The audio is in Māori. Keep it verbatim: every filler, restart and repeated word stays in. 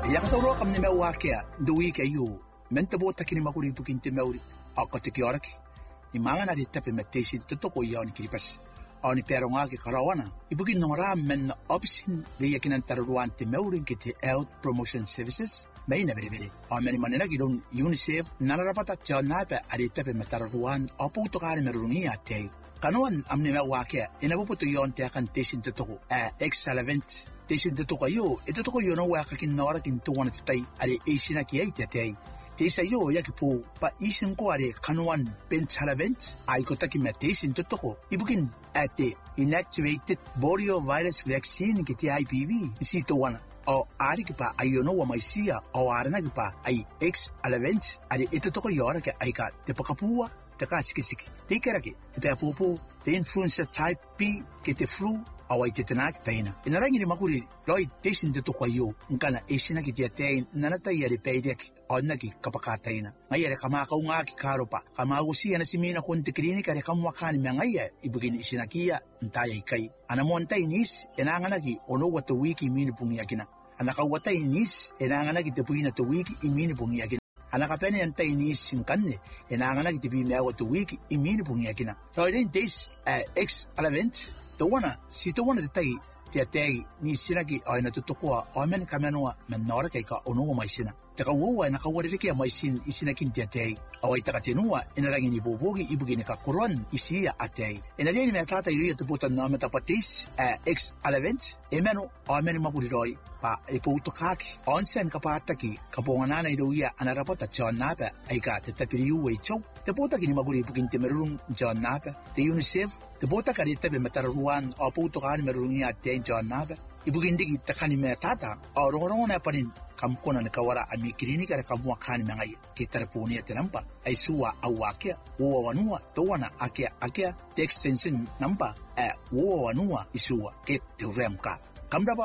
Yakatoro kam ni mewa kea the week ayu mentabo takini makuri bukin te meuri akotiki oraki ni mangana di tapi meditation tutoko yawn kiripas oni peronga ke karawana ibukin nora men option de yakinan taruan te meuri kite health promotion services may na very very o many manena gidon UNICEF nanarapata chanapa ari tapi metaruan opu to kare merungia te kanuan amne mewa kea inabuputo yon te akan teshin tutoko a excellent Teshin de Tokayo, et the Tokoyo no work in Nora in two one today, at the Asian Akiate. Tesa yo yakipo, but Isin Koare, Kanuan, Benchalavent, I got taking meditation to Toko. Ibukin at the inactivated Borio virus vaccine get the I P V, see to one. Or Arikipa, I know what my seer, or Aranagipa, I ex Alavent, at the Etotoko Yoraka, I got the Pakapua, the Kaskisik, the Karaki, the Papopo, the influenza type B, get the flu. Awai te tenak peina. Ina rangi ni makuri loi tesin te tokwa yo nkana esina ki te tein nanata yari peidek onna ki kapakata ina. Ngayere kama ka unga ki karopa. Kama usia na simina kon te klinika re kamwa kani mengaya ibugin isina kia ntaya ikai. Ana monta inis enangana ki ono watu wiki mini pungi yakina. Ana ka wata inis enangana ki te puina te wiki imini pungi yakina. Ana ka pene anta inis nkanne enangana ki te bimea watu wiki imini pungi yakina. Loi den des ex alevent The one, si the one at the day, the day, ni sinagi, or in a tutoqua, or men kamanoa, menoraka, or no my sinner. The Kawa and a Kawariki, my sin is in a kin day, or I takatenua, in a rangini bogi, ibuginica coron, is here at day. In a day, Matata, you to put a nometa patis, ex alevent, emeno, or many maburidoi, pa a potokak, onsen kapataki, kaponana idoia, and a rapota John Napa, I got the tapiru way chow. The Potaki Maguri booking Temerum, John Napa, the UNICEF. The bota karita be mataruan o puto kan merunia ten John Naba. Ibugindigi takani metata o rorona panin kamkona na kawara ami klinika ra kamwa kan mengai kitarpuni tenampa ai suwa awake wo wanua towana ake ake extension number e wo wanua isuwa ke temka kamdaba